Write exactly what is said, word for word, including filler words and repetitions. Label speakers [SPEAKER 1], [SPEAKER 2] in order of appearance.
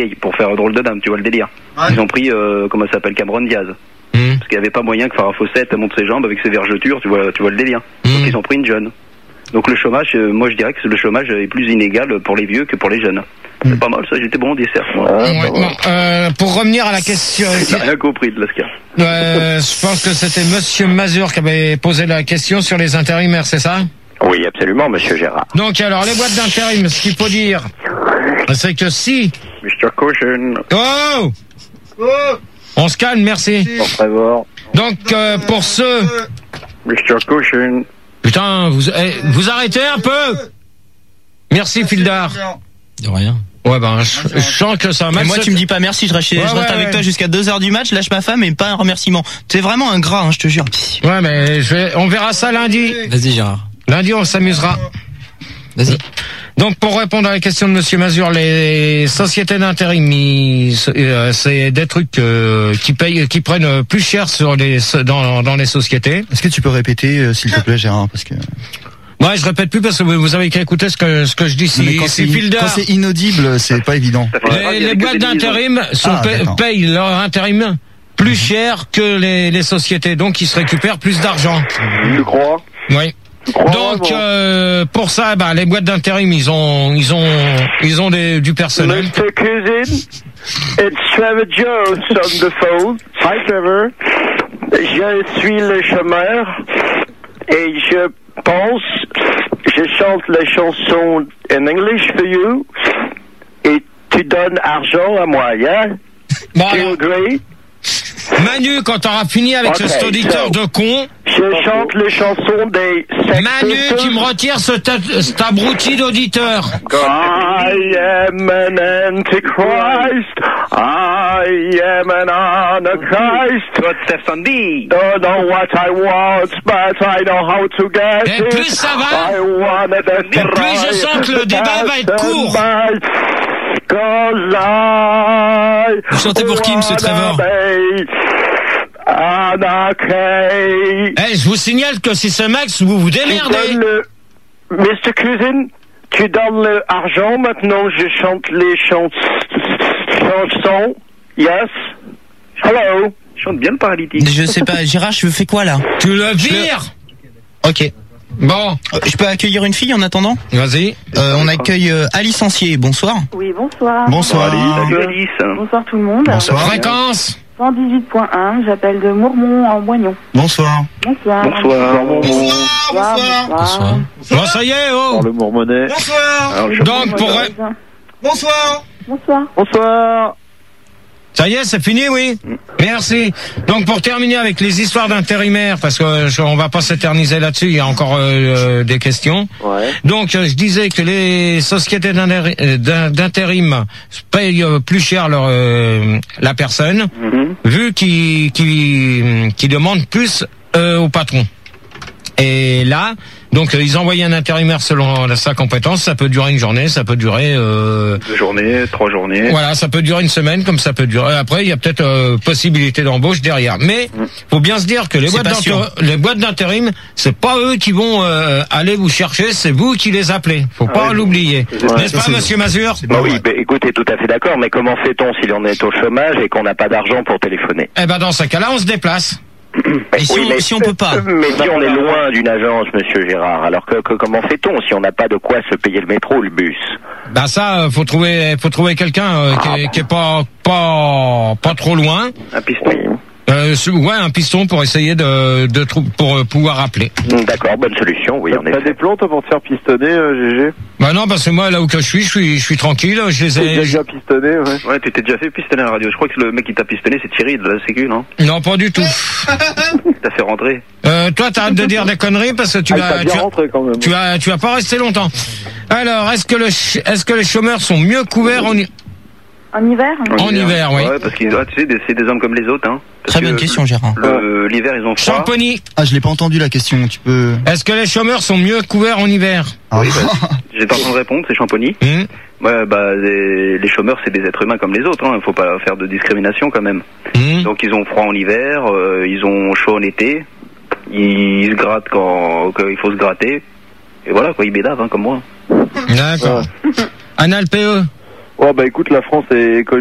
[SPEAKER 1] pour faire drôle de dame, tu vois le délire. Ouais. Ils ont pris, euh, comment ça s'appelle, Cameron Diaz. Mmh. Parce qu'il n'y avait pas moyen que Farah Fawcett monte ses jambes avec ses vergetures, tu vois, tu vois le délire. Mmh. Donc ils ont pris une jeune. Donc le chômage, euh, moi je dirais que le chômage est plus inégal pour les vieux que pour les jeunes. Mmh. C'est pas mal ça, j'étais bon au dessert. Moi.
[SPEAKER 2] Ouais, ouais. Bon, euh, pour revenir à la question...
[SPEAKER 1] J'ai rien compris de Lascar.
[SPEAKER 2] Euh, je pense que c'était Monsieur Mazur qui avait posé la question sur les intérimaires, c'est ça ?
[SPEAKER 3] Oui, absolument, Monsieur Gérard.
[SPEAKER 2] Donc alors, les boîtes d'intérim, ce qu'il faut dire, c'est que si...
[SPEAKER 1] Mister Caution.
[SPEAKER 2] Oh, oh on se calme, merci.
[SPEAKER 1] Pour Trevor.
[SPEAKER 2] Donc, euh, pour ceux...
[SPEAKER 1] Mister Caution.
[SPEAKER 2] Putain, vous, eh, vous arrêtez un peu. Merci, Fildar.
[SPEAKER 4] De rien.
[SPEAKER 2] Ouais, ben, je, je sens que ça m'a...
[SPEAKER 4] Mais moi, tu me dis pas merci, je reste, ouais, je reste ouais, avec ouais. toi jusqu'à deux heures du match, lâche ma femme et pas un remerciement. T'es vraiment un gras, hein, je te jure.
[SPEAKER 2] Ouais, mais je vais, on verra ça lundi.
[SPEAKER 4] Vas-y, Gérard.
[SPEAKER 2] Lundi, on s'amusera.
[SPEAKER 4] Vas-y.
[SPEAKER 2] Donc, pour répondre à la question de Monsieur Mazur, les sociétés d'intérim, euh, c'est des trucs euh, qui payent, qui prennent plus cher sur les dans dans les sociétés.
[SPEAKER 5] Est-ce que tu peux répéter, euh, s'il te plaît, Gérard, parce que.
[SPEAKER 2] Ouais, je répète plus parce que vous avez qu'à écouter ce que ce que je dis. Si,
[SPEAKER 5] quand
[SPEAKER 2] si
[SPEAKER 5] c'est, quand c'est inaudible, c'est pas évident.
[SPEAKER 2] Les, les boîtes d'intérim sont ah, paye, payent leur intérim plus cher que les, les sociétés, donc ils se récupèrent plus d'argent.
[SPEAKER 1] Tu crois ?
[SPEAKER 2] Oui. Donc euh, pour ça, bah, les boîtes d'intérim, ils ont, ils ont, ils ont des, du personnel.
[SPEAKER 3] Mister Cousin, it's Trevor Jones on the phone. Hi Trevor. Je suis le chômeur et je pense, je chante la chanson in English for you et tu donnes argent à moi, yeah?
[SPEAKER 2] Bon,
[SPEAKER 3] Do you agree?
[SPEAKER 2] Manu, quand t'auras fini avec
[SPEAKER 3] okay,
[SPEAKER 2] cet auditeur
[SPEAKER 3] so,
[SPEAKER 2] de con,
[SPEAKER 3] je chante les chansons des
[SPEAKER 2] Manu, tu me retires ce cet abruti d'auditeur.
[SPEAKER 3] I am an antichrist, I am an anarchist.
[SPEAKER 1] What's Steph Sandy?
[SPEAKER 3] Don't know what I want, but I know how to get
[SPEAKER 2] Et
[SPEAKER 3] it.
[SPEAKER 2] plus ça va,
[SPEAKER 3] I wanna
[SPEAKER 2] et plus je sens que le débat va être court.
[SPEAKER 4] Vous chantez pour qui, monsieur Trevor?
[SPEAKER 2] Eh, je vous signale que si ce max, vous vous démerdez.
[SPEAKER 3] Le... mister Cousin, tu donnes l'argent, maintenant je chante les chans... chansons. Yes? Hello?
[SPEAKER 1] Je chante bien le paralytique.
[SPEAKER 4] Je sais pas, Gérard, je fais quoi là?
[SPEAKER 2] Tu le vires?
[SPEAKER 4] Le... Ok.
[SPEAKER 2] Bon.
[SPEAKER 4] Je peux accueillir une fille en attendant?
[SPEAKER 2] Vas-y.
[SPEAKER 4] Euh, on accueille euh, Alice Ancier, bonsoir.
[SPEAKER 6] Oui, bonsoir.
[SPEAKER 5] Bonsoir Alice.
[SPEAKER 1] Salut Alice.
[SPEAKER 6] Bonsoir tout le monde.
[SPEAKER 5] Bonsoir.
[SPEAKER 2] Fréquence
[SPEAKER 6] cent dix-huit point un, j'appelle de Mourmont en Moignon.
[SPEAKER 5] Bonsoir.
[SPEAKER 6] Bonsoir.
[SPEAKER 1] Bonsoir.
[SPEAKER 6] Bonsoir. Bonsoir.
[SPEAKER 4] Bonsoir.
[SPEAKER 2] Bon, ça y est, oh.
[SPEAKER 1] Le Mourmonnet.
[SPEAKER 5] Bonsoir.
[SPEAKER 1] Alors,
[SPEAKER 2] Donc, pour...
[SPEAKER 5] Bonsoir.
[SPEAKER 6] Bonsoir.
[SPEAKER 3] Bonsoir.
[SPEAKER 2] Ça y est, c'est fini, oui. Merci. Donc pour terminer avec les histoires d'intérimaires, parce que je, on va pas s'éterniser là-dessus, il y a encore euh, des questions.
[SPEAKER 3] Ouais.
[SPEAKER 2] Donc euh, je disais que les sociétés d'intérim payent plus cher leur euh, la personne, mm-hmm. vu qu'ils qu'ils qu'ils demandent plus euh, au patron. Et là, donc euh, ils envoyaient un intérimaire selon sa compétence. Ça peut durer une journée, ça peut durer euh,
[SPEAKER 1] deux journées, trois journées.
[SPEAKER 2] Voilà, ça peut durer une semaine, comme ça peut durer. Après, il y a peut-être euh, possibilité d'embauche derrière. Mais mm. faut bien se dire que les boîtes, les boîtes d'intérim, c'est pas eux qui vont euh, aller vous chercher, c'est vous qui les appelez. Faut pas ouais, l'oublier, ouais, n'est-ce pas, Monsieur Mazur?
[SPEAKER 3] Bah oui, bah, écoutez, tout à fait d'accord. Mais comment fait-on si l'on est au chômage et qu'on n'a pas d'argent pour téléphoner?
[SPEAKER 2] Eh ben, dans ce cas-là, on se déplace.
[SPEAKER 4] Et si,
[SPEAKER 3] oui,
[SPEAKER 4] on,
[SPEAKER 3] mais,
[SPEAKER 4] si on peut pas.
[SPEAKER 3] Mais si on est loin d'une agence, Monsieur Gérard, alors que, que comment fait-on si on n'a pas de quoi se payer le métro ou le bus?
[SPEAKER 2] Bah ça, faut trouver, faut trouver quelqu'un euh, ah, qui, bon. qui est pas, pas, pas trop loin.
[SPEAKER 1] Un piston. Oui.
[SPEAKER 2] Euh, ouais, un piston pour essayer de, de pour euh, pouvoir appeler.
[SPEAKER 3] D'accord, bonne solution, oui, en effet.
[SPEAKER 1] T'as des plans, toi, pour te faire pistonner, euh, G G?
[SPEAKER 2] Bah non, parce que moi, là où que je suis, je suis, je suis tranquille, je les ai...
[SPEAKER 1] T'es déjà pistonné, ouais. Ouais, tu t'es déjà fait pistonner à la radio. Je crois que le mec qui t'a pistonné, c'est Thierry de la Sécu, non?
[SPEAKER 2] Non, pas du tout.
[SPEAKER 1] T'as fait rentrer.
[SPEAKER 2] Euh, toi, t'arrêtes de dire des conneries parce que tu
[SPEAKER 1] ah,
[SPEAKER 2] vas, tu,
[SPEAKER 1] rentré quand même.
[SPEAKER 2] tu vas, tu vas pas rester longtemps. Alors, est-ce que le, est-ce que les chômeurs sont mieux couverts en,
[SPEAKER 6] en hiver?
[SPEAKER 2] En, en hiver, hiver, oui.
[SPEAKER 1] Ouais, parce qu'ils, ah, tu sais, c'est des hommes comme les autres, hein.
[SPEAKER 4] Très bonne question, Gérard.
[SPEAKER 1] Le, l'hiver, ils ont froid.
[SPEAKER 2] Champagny.
[SPEAKER 5] Ah, je l'ai pas entendu la question. Tu peux.
[SPEAKER 2] Est-ce que les chômeurs sont mieux couverts en hiver?
[SPEAKER 5] Ah.
[SPEAKER 1] Oui, bah, j'étais en train de répondre, c'est Champagny. Mmh. Ouais, bah les, les chômeurs, c'est des êtres humains comme les autres. Hein. Il faut pas faire de discrimination quand même. Mmh. Donc ils ont froid en hiver, euh, ils ont chaud en été. Ils, ils se grattent quand, quand il faut se gratter. Et voilà, quoi, ils bédavent, hein, comme moi.
[SPEAKER 2] D'accord. Ouais. Anal P E.
[SPEAKER 7] Ouais, bah écoute, la France est